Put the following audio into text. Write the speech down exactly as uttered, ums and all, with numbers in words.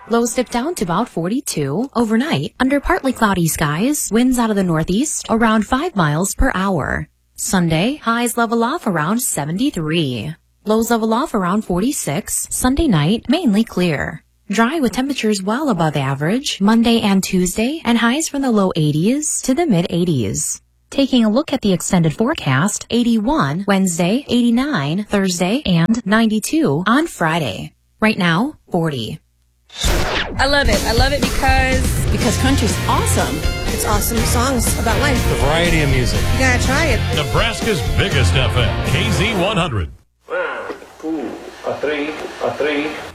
Lows dip down to about forty-two. Overnight, under partly cloudy skies, winds out of the northeast around five miles per hour. Sunday, highs level off around seventy-three. Lows level off around forty-six. Sunday night, mainly clear. Dry with temperatures well above average Monday and Tuesday, and highs from the low eighties to the mid eighties. Taking a look at the extended forecast, eighty-one Wednesday, eighty-nine Thursday, and ninety-two on Friday. Right now, forty. I love it. I love it because because country's awesome. It's awesome songs about life. The variety of music. You gotta try it. Nebraska's biggest F M, K Z one hundred. One, two, a three, a three.